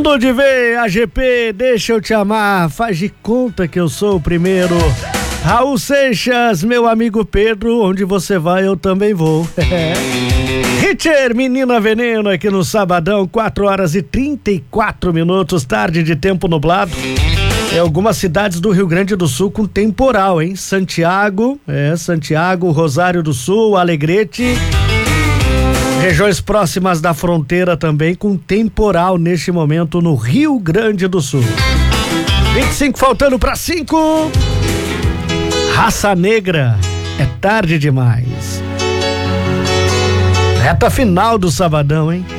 Mundo de ver, AGP, deixa eu te amar, faz de conta que eu sou o primeiro. Raul Seixas, meu amigo Pedro, onde você vai eu também vou. Hitcher, Menina Veneno, aqui no sabadão, 4h34, tarde de tempo nublado. Algumas cidades do Rio Grande do Sul com temporal, hein? Santiago, Rosário do Sul, Alegrete. Regiões próximas da fronteira também com temporal neste momento no Rio Grande do Sul. 25 faltando para 5. Raça Negra, é tarde demais. Reta final do sabadão, hein?